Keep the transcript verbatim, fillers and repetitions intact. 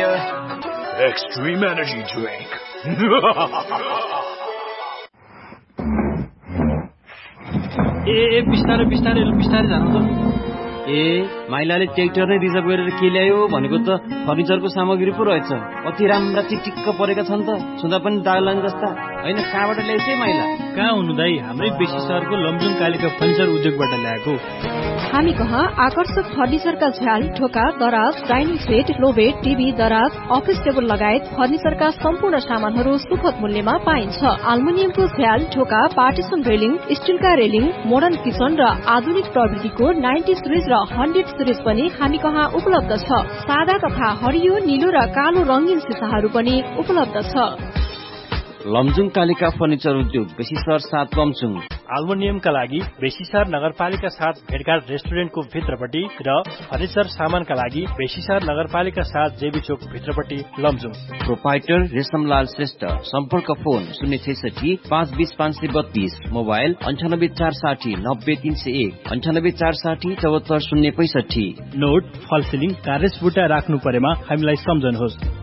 Premier Extreme Energy Drink. ए बिस्तारै बिस्तारै बिस्तारै जानु त। ए माइलाले ट्र्याक्टर नै रिजर्भ गरेर के ल्यायो भनेको त फर्निचरको सामग्री पो रहेछ। कति राम्रा टिकटिक्क परेका छन् त, छुँदा पनि दाग लाग्ने जस्ता। होइन कहाँबाट ल्याइछे माइला? कहाँ हुनु दाई, हाम्रै बेसी सहरको लमजुङ कालिका फर्निचर उद्योगबाट ल्याएको। हामी कहाँ आकर्षक फर्निचरका झ्याल, ढोका, दराज, डाइनिङ सेट, लोबेट, टिभी, दराज, अफिस टेबल लगायत फर्निचरका सम्पूर्ण सामानहरू सुपथ मूल्यमा पाइन्छ। आल्मुनियमको झ्याल, ढोका, partition railing, स्टिलका railing, modern kitchen र आधुनिक प्रविधिको नाइन्टी सिरिज र हन्ड्रेड सिरिज पनि हामी कहाँ उपलब्ध छ। सादा तथा हरियो, नीलो र कालो रंगीन सिसाहरू पनि उपलब्ध छ। लमजुङ कालिका फर्निचर उद्योग, बेसी सहर सात लमजुङ। आल्मुनियमका लागि बेसीसर नगरपालिका साथ भेटघाट रेस्टुरेन्टको भित्रपट्टि र फर्निचर सामानका लागि बेसीसर नगरपालिका साथ जेबी चोक भित्रपट्टि लमजुङ। प्रोपाइटर रेशमलाल श्रेष्ठ। सम्पर्क फोन शून्य छैसठी पाँच बीस पाँच सय बत्तीस, मोबाइल अन्ठानब्बे चार साठी नब्बे तीन सय एक, अन्ठानब्बे चार साठी चौहत्तर शून्य पैसठी। नोट फल सिलिङ कार्य बुटा राख्नु परेमा हामीलाई सम्झनुहोस्।